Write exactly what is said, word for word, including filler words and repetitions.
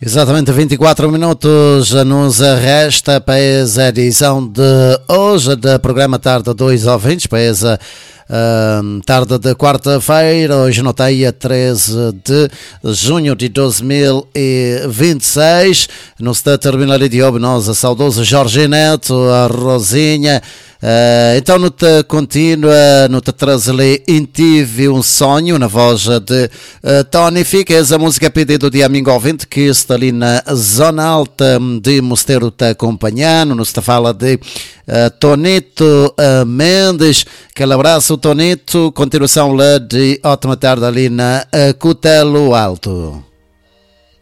Exatamente vinte e quatro minutos nos resta para essa edição de hoje do programa Tarde dois Ouvintes, para essa uh, tarde de quarta-feira, hoje notei a treze de junho de dois mil e vinte e seis. Não se terminar de nós a saudosa Jorge Neto, a Rosinha. Uh, então, no te continua, no te traz ali Intive um Sonho, na voz de uh, Tony. Fica essa música pedido de amigo ouvinte que está ali na zona alta de Mosteiro te acompanhando. Nos te fala de uh, Tonito uh, Mendes. Aquele abraço, Tonito. Continuação lá de ótima tarde ali na uh, Cutelo Alto.